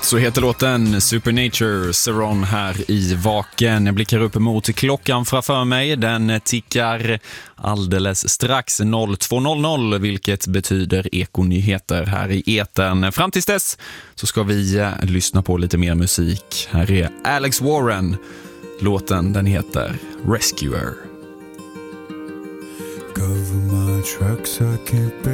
Så heter låten Supernature, Saron här i Vaken. Jag blickar upp mot klockan framför mig. Den tickar alldeles strax 02.00, vilket betyder ekonyheter här i etern. Fram tills dess så ska vi lyssna på lite mer musik. Här är Alex Warren. Låten den heter Rescuer. Cover my tracks, I can't